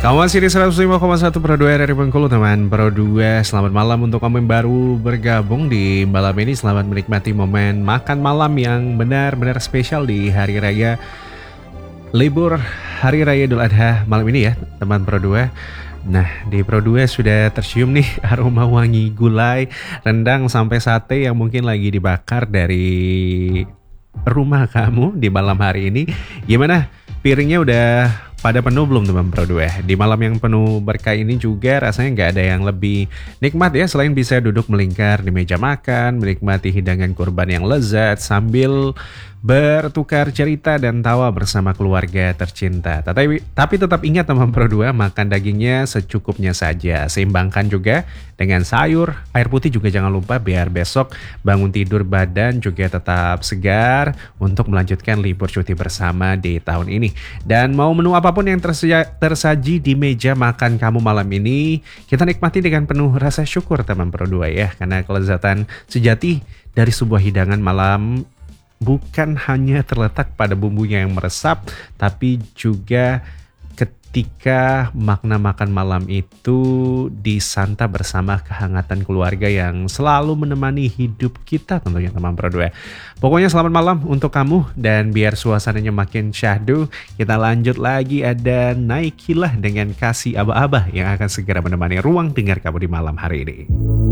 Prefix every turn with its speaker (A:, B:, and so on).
A: Kamu masih di 105,1 Pro 2 RRI Bengkulu, teman Pro 2. Selamat malam untuk kamu yang baru bergabung di malam ini. Selamat menikmati momen makan malam yang benar-benar spesial di hari raya libur Hari Raya Idul Adha malam ini ya, teman Pro 2. Nah, di Pro 2 sudah tercium nih aroma wangi gulai, rendang sampai sate yang mungkin lagi dibakar dari rumah kamu di malam hari ini. Gimana? Piringnya udah pada penuh belum, teman Pro 2? Di malam yang penuh berkah ini juga rasanya nggak ada yang lebih nikmat ya, selain bisa duduk melingkar di meja makan, menikmati hidangan kurban yang lezat sambil bertukar cerita dan tawa bersama keluarga tercinta. Tapi tetap ingat, teman Pro 2, makan dagingnya secukupnya saja. Seimbangkan juga dengan sayur, air putih juga jangan lupa, biar besok bangun tidur badan juga tetap segar untuk melanjutkan libur cuti bersama di tahun ini. Dan mau menu apapun yang tersaji di meja makan kamu malam ini, kita nikmati dengan penuh rasa syukur, teman Pro 2 ya. Karena kelezatan sejati dari sebuah hidangan malam bukan hanya terletak pada bumbunya yang meresap, tapi juga ketika makna makan malam itu disantap bersama kehangatan keluarga yang selalu menemani hidup kita tentunya, teman Pro 2. Pokoknya selamat malam untuk kamu, dan biar suasananya makin syahdu, kita lanjut lagi, ada Naikilah dengan Kasih Aba-Aba yang akan segera menemani ruang dengar kamu di malam hari ini.